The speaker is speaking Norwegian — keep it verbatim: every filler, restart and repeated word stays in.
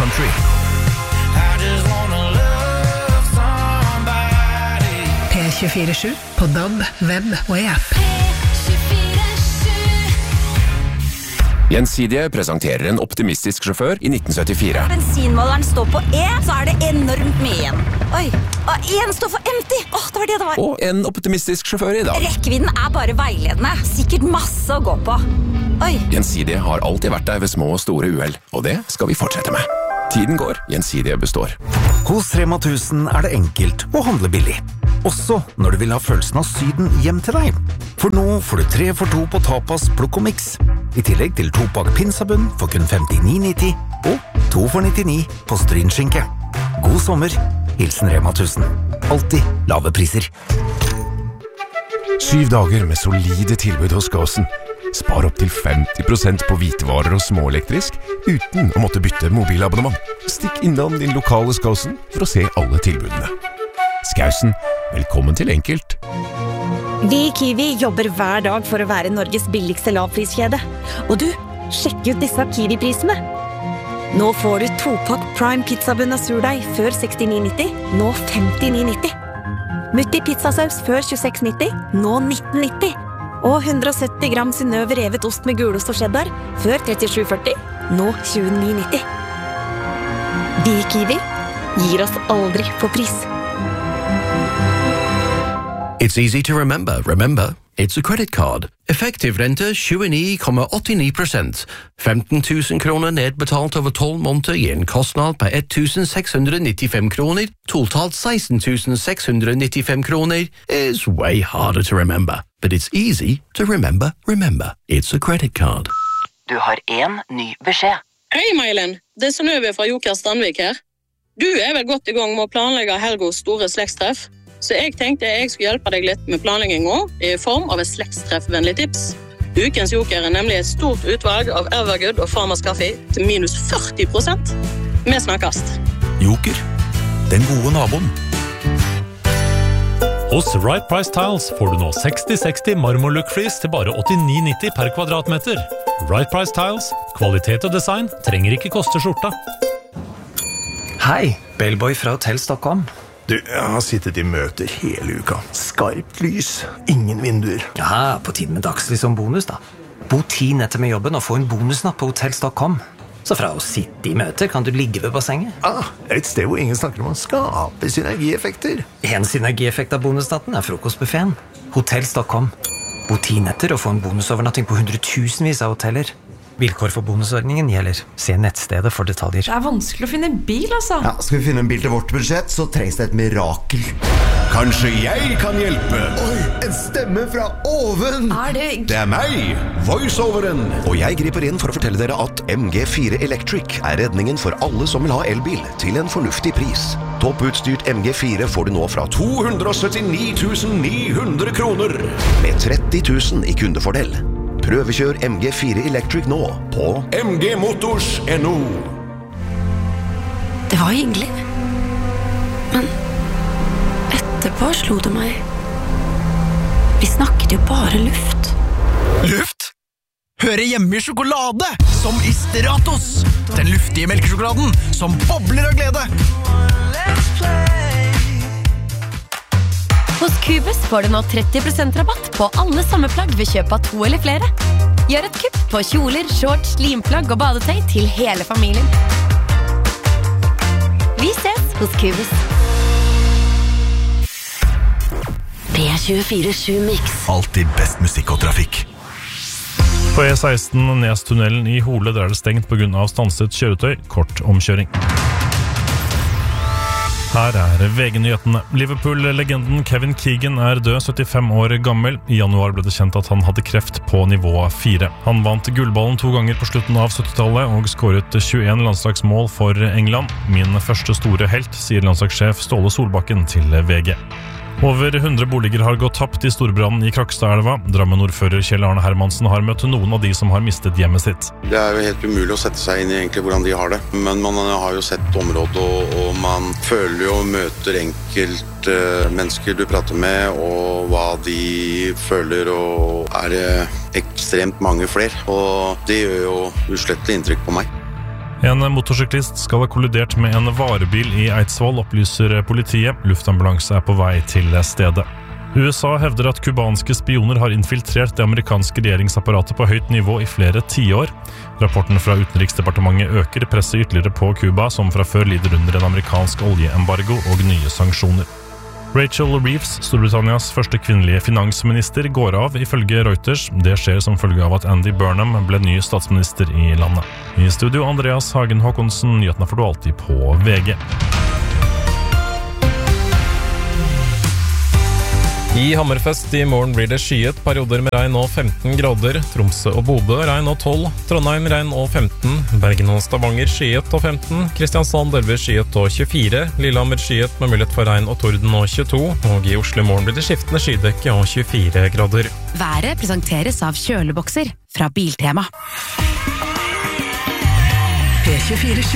country. P tjuefire sju på D A B, web og i app. Gjensidige presenterer en optimistisk sjåfør i nitten syttifire. Bensinmåleren står på E, så er det enormt mye igjen. Oi, og en står for empty. Åh, det var det det var. Og en optimistisk sjåfør i dag. Rekkevidden er bare veiledende. Sikkert masse å gå på. Oi. Gjensidige har alltid vært der ved små og store uheld, og det skal vi fortsette med. Tiden går, Gjensidige består. Hos Rema tusen er det enkelt å handle billig. Også når du vil ha følelsen av Syden hjem til deg. For nå får du tre for to på tapas, plukk og mix. I tillegg til to pakk pinsabunn for kun femtini nitti og to for nittini på strynskinke. God sommer, hilsen Rema tusen. Alltid lave priser. Syv dager med solide tilbud hos Gåsen. Spar opp til femti prosent på hvitevarer og småelektrisk uten å måtte bytte mobilabonnement. Stikk innom din lokale Skåsen for å se alle tilbudene. Skausen, velkommen til Enkelt. Vi i Kiwi jobber hver dag for å være Norges billigste lavpriskjede. Og du, sjekk ut disse Kiwi-prisene. Nå får du topakk Prime pizzabunn av surdeig før sekstini nitti, nå femtini nitti. Mutti pizzasaus før tjueseks nitti, nå nitten nitti. Og hundre og sytti gram Synnøve revet ost med gulost og cheddar før trettisju førti, nå tjueni nitti. Vi i Kiwi gir oss aldri på pris. It's easy to remember. Remember, it's a credit card. Effektiv rente tjueni komma åttini prosent. femten tusen kroner nedbetalt over tolv måneder gir en kostnad på ett tusen seks hundre nittifem kroner. Totalt seksten tusen seks hundre nittifem kroner is way harder to remember. But it's easy to remember. Remember, it's a credit card. Du har en ny beskjed. Hei, Mailen. Det er Synnøve fra Joker Standvik her. Du er vel godt i gang med å planlegge Helgos store slektstreff? Så jeg tenkte jeg skulle hjelpe deg litt med planlegging nå, i form av et slektstreffvennlig tips. Ukens Joker er nemlig et stort utvalg av Evergood og Farmers Kaffe til minus førti prosent. Vi snakkes. Joker, den gode naboen. Hos Right Price Tiles får du nå seksti seksti marmorlook-flis til bare åttini nitti per kvadratmeter. Right Price Tiles, kvalitet og design trenger ikke koste skjorta. Hei, Bellboy fra Hotel Stockholm. Du, jeg har sittet i møter hele uka. Skarpt lys, ingen vinduer. Ja, på tiden med dagslys som bonus da. Bo ti netter med jobben og få en bonusnatt på Hotel Stockholm. Så fra å sitte i møter kan du ligge ved bassenget. Ah, et sted hvor ingen snakker om å skape synergieffekter. En synergieffekt av bonusnatten er frokostbuffeten. Hotel Stockholm. Bo ti netter og få en bonusovernatting på hundretusenvis av hoteller. Vilkår for bonusordningen gjelder. Se nettstedet for detaljer. Det er vanskelig å finne en bil, altså. Ja, skal vi finne en bil til vårt budsjett, så trengs det et mirakel. Kanskje jeg kan hjelpe? Oi, en stemme fra oven! Er det... Det er meg, voiceoveren. Og jeg griper inn for å fortelle dere at M G fire Electric er redningen for alle som vil ha elbil til en fornuftig pris. Topputstyrt M G fire får du nå fra to hundre og syttini tusen ni hundre kroner. Med tretti tusen i kundefordel. Prøvekjør M G fire Electric nå på m g motors punktum n o. Det var hyggelig. Men etterpå slo det meg. Vi snakket jo bare luft. Luft? Hører hjemme i sjokolade, som i Stratos. Den luftige melkesjokoladen, som bobler av glede. Hos Cubus får du nå tretti prosent rabatt på alle sommerplagg ved kjøp av to eller flere. Gjør et kupp på kjoler, shorts, slimplagg og badetøy til hele familien. Vi ses hos Cubus. P tjuefire sju Mix. Alltid best musikk og trafikk. På E seksten Nestunnelen i Hole der er det stengt på grunn av stanset kjøretøy, kort omkjøring. Her er V G-nyhetene. Liverpool-legenden Kevin Keegan er død, syttifem år gammel. I januar ble det kjent at han hadde kreft på nivå fire. Han vant gullballen to ganger på slutten av syttitallet og skåret tjueen landslagsmål for England. Min første store helt, sier landslagssjef Ståle Solbakken til V G. Over hundre boliger har gått tapt i storbrannen i Krakstadelva. Drammen-ordfører Kjell Arne Hermansen har møtt noen av de som har mistet hjemmet sitt. Det er jo helt umulig å sette seg inn i egentlig hvordan de har det. Men man har jo sett området, og, og man føler jo og møter enkelt uh, mennesker du prater med, og hva de føler, og er det ekstremt mange flere. Og det gjør jo uslettelig inntrykk på meg. En motorsyklist skal ha kollidert med en varebil i Eidsvoll, opplyser politiet. Luftambulanse er på vei til stedet. U S A hevder at kubanske spioner har infiltrert det amerikanske regjeringsapparatet på høyt nivå i flere tiår. Rapporten fra Utenriksdepartementet øker presset ytterligere på Cuba, som fra før lider under en amerikansk oljeembargo og nye sanksjoner. Rachel Reeves, Storbritannias første kvinnelige finansminister, går av ifølge Reuters. Det skjer som følge av at Andy Burnham ble ny statsminister i landet. I studio Andreas Hagen Håkonsen, nyhetene får du alltid på V G. I Hammerfest i morgen blir det skyet, perioder med regn og femten grader. Tromsø og Bodø regn og tolv, Trondheim regn og femten, Bergen og Stavanger skyet og femten, Kristiansand delvis skyet og tjuefire, Lillehammer skyet med mulighet for regn og torden og tjueto, og i Oslo i morgen blir det skiftende skydekke og tjuefire grader. Været presenteres av kjølebokser fra Biltema. P tjuefire sju